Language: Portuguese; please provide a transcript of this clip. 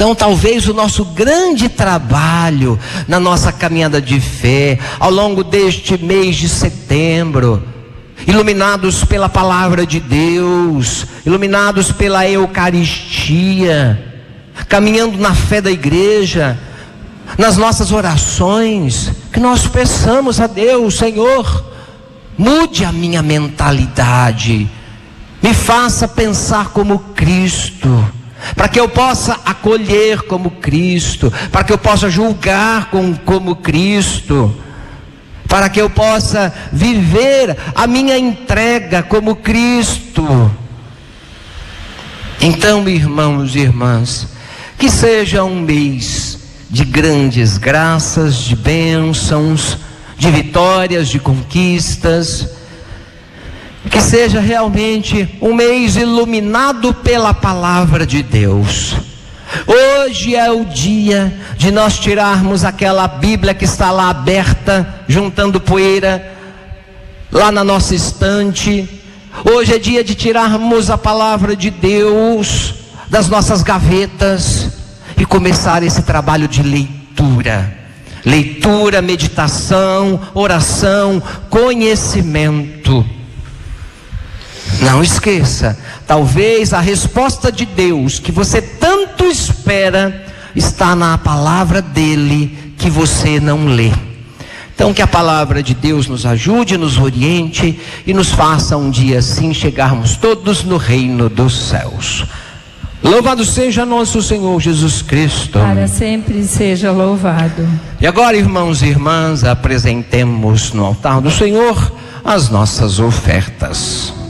Então talvez o nosso grande trabalho na nossa caminhada de fé, ao longo deste mês de setembro, iluminados pela palavra de Deus, iluminados pela Eucaristia, caminhando na fé da igreja, nas nossas orações, que nós peçamos a Deus: Senhor, mude a minha mentalidade, me faça pensar como Cristo, para que eu possa acolher como Cristo, para que eu possa julgar como Cristo, para que eu possa viver a minha entrega como Cristo. Então, irmãos e irmãs, que seja um mês de grandes graças, de bênçãos, de vitórias, de conquistas, que seja realmente um mês iluminado pela palavra de Deus. Hoje é o dia de nós tirarmos aquela Bíblia que está lá aberta, juntando poeira, lá na nossa estante. Hoje é dia de tirarmos a palavra de Deus das nossas gavetas e começar esse trabalho de leitura. Leitura, meditação, oração, conhecimento. Não esqueça, talvez a resposta de Deus que você tanto espera está na palavra dele que você não lê. Então que a palavra de Deus nos ajude, nos oriente e nos faça um dia assim chegarmos todos no reino dos céus. Louvado seja nosso Senhor Jesus Cristo. Para sempre seja louvado. E agora, irmãos e irmãs, apresentemos no altar do Senhor as nossas ofertas.